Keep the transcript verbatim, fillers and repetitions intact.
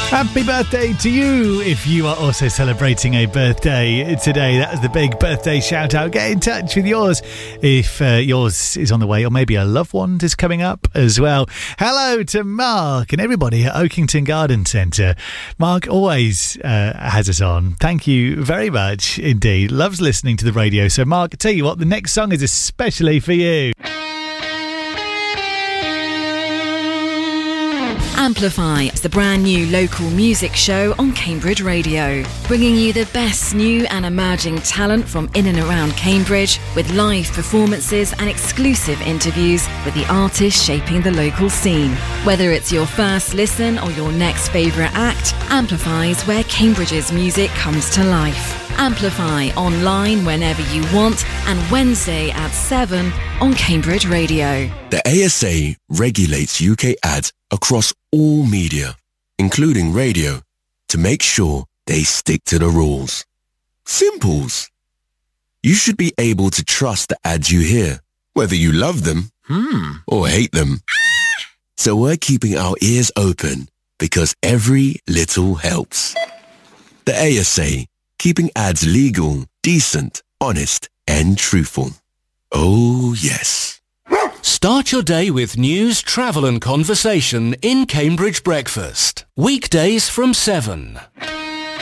Happy birthday to you if you are also celebrating a birthday today. That's the big birthday shout out. Get in touch with yours if uh, yours is on the way, or maybe a loved one is coming up as well. Hello to Mark and everybody at Oakington Garden Centre. Mark always uh, has us on. Thank you very much indeed. Loves listening to the radio. So Mark, I tell you what, the next song is especially for you. Amplify is the brand new local music show on Cambridge Radio, bringing you the best new and emerging talent from in and around Cambridge, with live performances and exclusive interviews with the artists shaping the local scene. Whether it's your first listen or your next favourite act, Amplify is where Cambridge's music comes to life. Amplify online whenever you want, and Wednesday at seven on Cambridge Radio. The A S A regulates U K ads across all media, including radio, to make sure they stick to the rules. Simples. You should be able to trust the ads you hear, whether you love them hmm. or hate them. So we're keeping our ears open, because every little helps. The A S A, keeping ads legal, decent, honest, and truthful. Oh, yes. Start your day with news, travel and conversation in Cambridge Breakfast. Weekdays from seven.